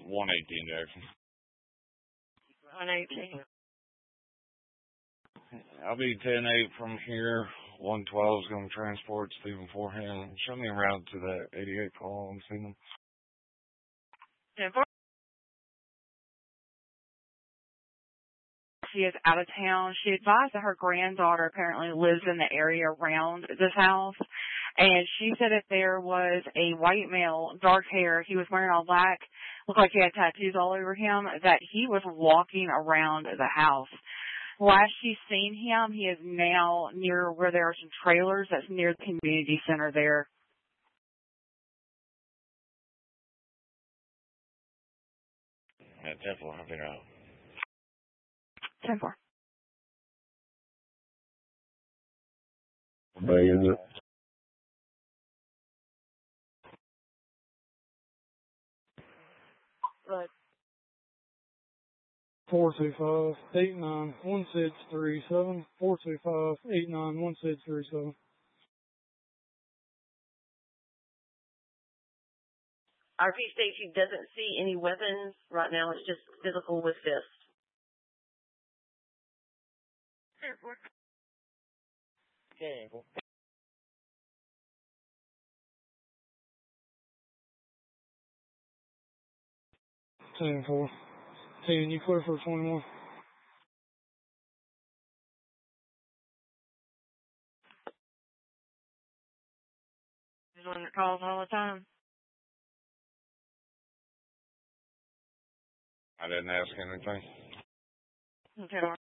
118 Jackson. 118. I'll be 10-8 from here. 112 is going to transport Stephen Forehand. Show me around to that 88 call. I'm seeing them. 10-4. She is out of town. She advised that her granddaughter apparently lives in the area around this house. And she said if there was a white male, dark hair, he was wearing all black, looked like he had tattoos all over him, that he was walking around the house. Last she's seen him, he is now near where there are some trailers. That's near the community center there. Yeah, 10-4. I'll be out. 10-4. What bay is it? Right. 425-89-1637. 425-89-1637. RP states he doesn't see any weapons right now. It's just physical with fists. 10-4. Okay. 10-4. 10, you clear for 21. He's one that calls all the time. I didn't ask anything. Okay.